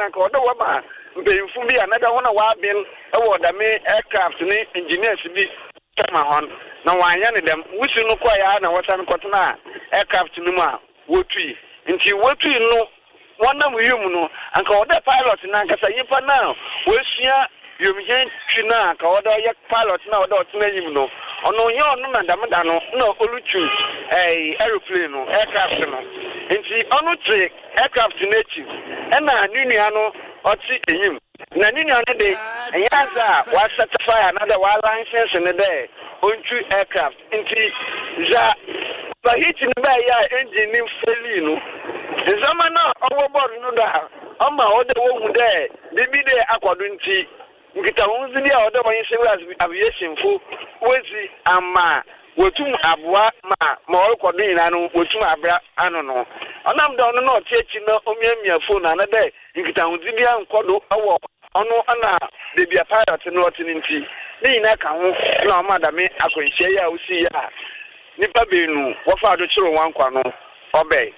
na ka odo wa ma mpemfu bi anada ho na wa bin e wo da me aircraft ni engineers bi tama hon na wanya ne dem wusi no kwa ya na watan kotena aircraft ni mu a wotui nti wotui no wonam yum no anka oda pilot na anka sayipa na wosua yumjen twina ka oda ye pilot na oda otena yim no ono ye ono na damda no na oluchu aeroplane no aircraft no nti ono tre aircraft na chi na nunua no oti eyim na nunua no de enyanza wa certify another wa license ne de onchu aircraft nti za ba hit ni ba ya engine ni faili no zamana owo board no da ama oda wo hu de bibi de akwado nti nkita hunzi dia oda ban civil aviation fo wezi ama wotum aboa ma okodo ina no wotum abra ano no onam da ono no otechi na omiamia phone na de nkita hunzi dia nkodo awo ono ana bebia pilot no otinti ni ina ka ho na omadame akwanhia ya usi ya nipa benu wofa do chiro wankwa no obey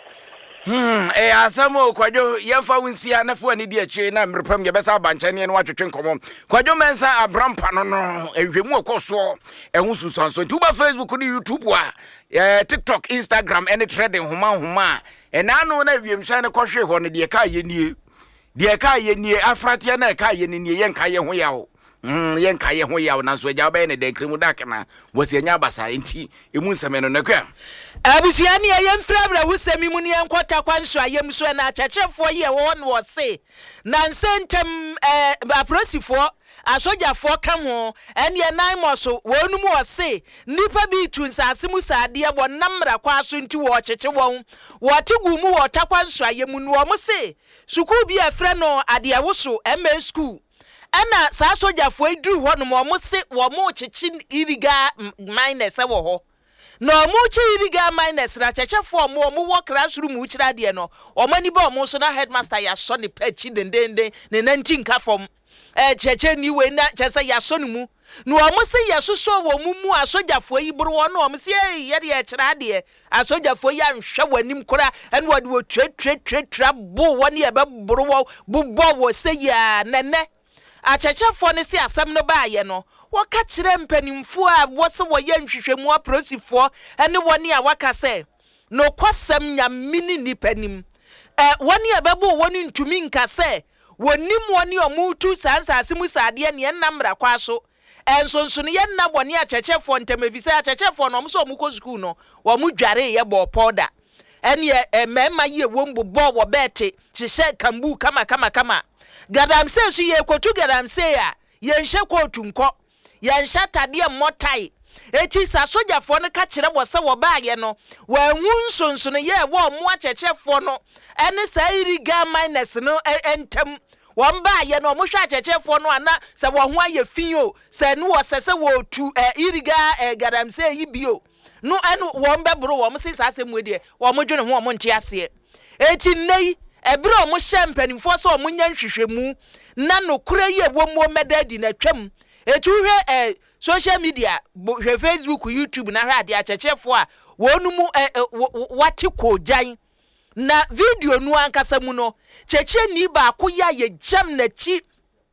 asamo kwadwo yemfa wunsia na fo ani di achi na mrepam ye besa abanchane no watwetwe nkomo kwadwo mensa abrampa no ehwemu okoso ehu susanso nti uba Facebook ni YouTube wa TikTok Instagram any trading homa enano na wiemsha ne kohwe ho ne de ka yenie afratia na ka yenie yenka ye ho yawo yenka ye ho yawo na so agya ba ne de kremu dakna wasianya basa nti emu nsame no nakwa abusuani yemfrabra wusemi mu ne enkota kwanso ayemso na achechefo ye won wo se na nsentem aprosifo asojafo kam ho ene nan moso wonum wo se nipa bi tu nsase mu saade bo namra kwaso nti wo cheche won wo tegu mu wo takwanso ayemu no mo se suku bi afre no ade awoso MA school ana sa asojafo edu ho no mo se wo mo cheche iriga minus wo ho no mu chi iriga minus na chechefo mo wo classroom u chira de no o mani ba mo so na headmaster ya so ne pachi dendende ne nanti nka fom cheche ni we na chese ya so mu no o mo se yesoso wo mu asojafo yi buru no o mo se ye de chira de asojafo ya nhwe wanim kora ene wo de wo tre bo woni e be buru wo bo wo se ya nene achechefo ne se asem no ba ye no waka kire mpanimfo a wose wo ye nhwehwemu aprosifo ene woni a waka se no kwasem nyamini nipanim woni a bebo woni ntumi nka se wonim woni omutu sansase mu sade ne namra kwaso ensonso ne na woni achechefo ntemevisa achechefo no mso omuko school no wo mu dware ye bo powder ene mema ye wombo bo wo bete chise kambu kama gadamse su ye kwotu gadamse ya yenhye kwotu nko yenhye tade motai eti sa sojafo no ka kire wo se wo baage no wanhu nsonso no ye wo mo achechefo no ene sa iriga minus no entem won baage no mo hwa achechefo no ana se wo ho aye finyo se no wo sese wo tu iriga gadamse yi bio no enu won bebro wo mo se sa asemu de wo mo dwene ho mo nte ase eti nei ebere o mo champanimfo so o mo nya nhwehwemu na no kura ye wo mo medadi na twam etu hwe social media hwe Facebook YouTube na hwe ade achechefo a wonumu wati kojan na video nu ankasa mu no cheche ni ba akoya ye jam na chi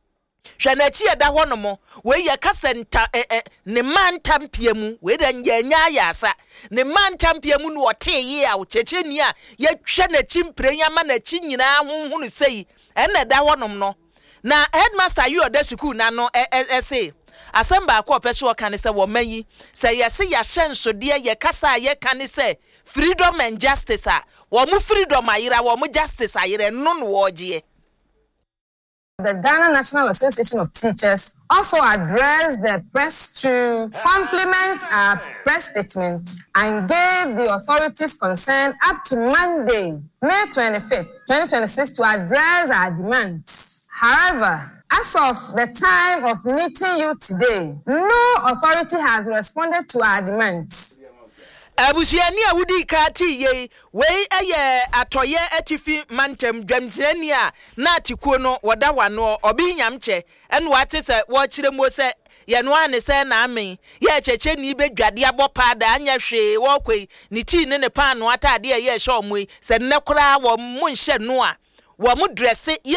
hwe na chi eda ho no mo we ye kasenta ne mantampia mu we da nya ya asa ne mantampia mu no wote ye a cheche ni a ye hwe na chi mprenya ma na chi nyina honhunu sei ena da ho no na headmaster you oda school na no say asamba akọ peso kan se wo mayi se yese ya hyenso de ye kasa ye kan se freedom and justice a wo mu freedom ayira wo mu justice ayira no no wo je. The Ghana National Association of Teachers also addressed the press to compliment our press statement and gave the authorities concerned up to Monday, May 25th, 2026 to address our demands. However, as of the time of meeting you today, no authority has responded to our demands. Abusiani awudi kati ye we eye atoye atifi mantem dwamtirani a na atikuo no woda wano obi nyamche ene wate se wo kire mo se ye no ane se na amen ye cheche ni bedwade abopa da anya hwe wo kwei ni ti ne pa no atade ye hye omui se ne kora wo mu nhye no a wo mu dresse